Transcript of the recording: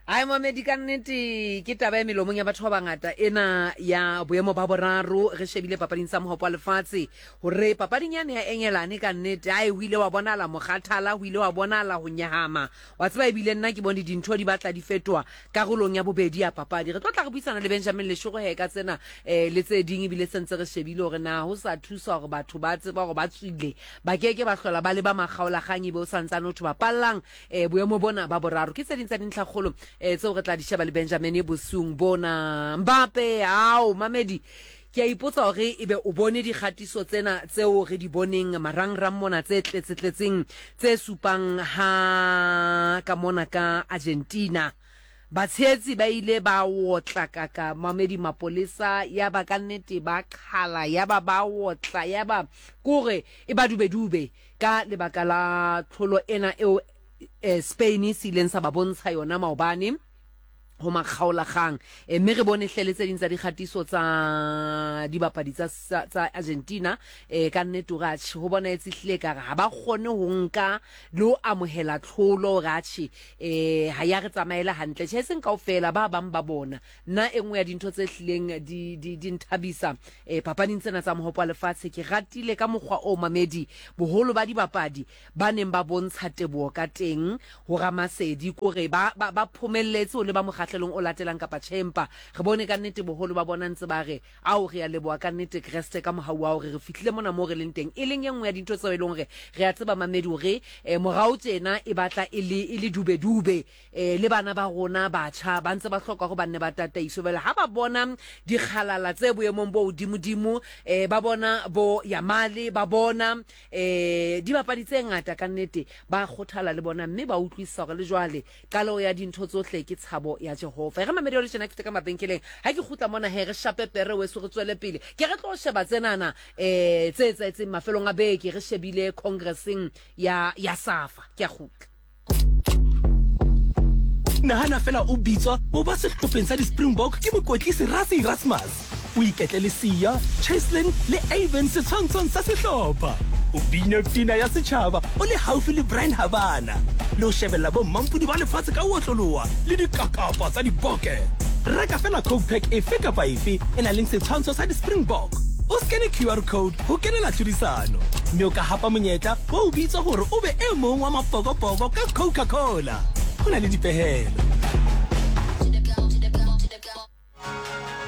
Ai Mohammed ka nnete ke taba ya melomong ya batho ba bangata ena ya boemo ba boraro re shebile papading sa mohopo wa lefatshe hore papading yane ya engelane ka nnete ai ho ile wa bonala mokgathala ho ile wa bonala ho nyahama wa tseba ebile nna ke bone dintho di batla di fetwa karolong ya bobedi ya papadi re tlotla re buisana le Benjamin Leshoko he ka tsena le tse ding ebile sentse re shebile hore na ho sa thusa hore batho ba tseba hore ba tswile ba keke ba hlola ba le ba makgaola kganyi bo santsana utho ba pallang boemo bona ba boraro ke tse ding tsa dintlha kgolo tseo re tla di sheba le Benjamin bosung bona Mbappe ao Mamedi ke a ipotsa hore ebe o bone dikgatiso tsena tseo re di boneng marangrang mona tse tletseng tse supang ha ka mona ka Argentina batshetsi ba ile ba wotla ka Mamedi mapolesa ya ba ka nnete ba khala ya ba wotla ya ba kore e ba dube ka lebaka la tlholo ena eo Spain sileng sa ba bontsha yona maobane ho makgaola kgang mme re bone hleletse dintsa dikgatiso tsa dibapadi tsa Argentina ka nnete ratshi ho bona etsihlile ka ha ba khone ho nka lo amohela tlholo ratshi ha ya re tsamaela hantle tsheseng kaofela ba bang ba bona nna engwe ya dintho tse hlileng di nthabisa papading tsena tsa mohopo wa lefatshe ke ratile ka mokgwa o Mamedi boholo ba dibapadi ba neng ba bontsha teboho ka teng ho Ramasedi kore ba phomelletse o le ba tlelong o latelang kapa tshempa re bone ka nnete boholo ba bona ntse ba re ao re ya leboa ka nnete Kreste ka mohau wa hore re fihlile mona mo re leng teng e leng engwe ya dintho tseo e leng hore re a tseba Mamedi hore morao tsena e batla e le dube le bana ba rona batjha ba ntse ba hloka go banne ba tataiso bele ha ba bona dikgalala tse boemong bo dimodimo ba bona bo Yamale ba bona di bapadi tse ngata ka nnete ba khothala le bona mme ba utlwisa gore le jwale kalo ya dintho tsohle ke tshabo ya Jehova re Mamedi o le tshena ke ka mabenkeleng ha ke khutla mona he re shape pere we so re tswele pele ke re tlo sheba tsenana tse mafelong a beke re shebile congressing ya SAFA ke a khutla nahana fela o bitswa o ba sehlopheng sa di-Springbok ke mokotlisi Rassie Erasmus o iketle le Sia Cheslin le Avon setshwantshong sa sehlopha o bina pina ya setjhaba o le haufi le Brian Habana le o shebella bo mampudi ba lefatshe ka otloloa le dikakapa tsa diboke reka fela Coke pack efe kapa efe e nang le setshwantsho sa di-Springbok o skene QR code ho kenela tlhodisano mme o ka hapa monyetla wa o bitsa hore o be e mong wa mapokopoko ka Coca-Cola ho na le dipehelo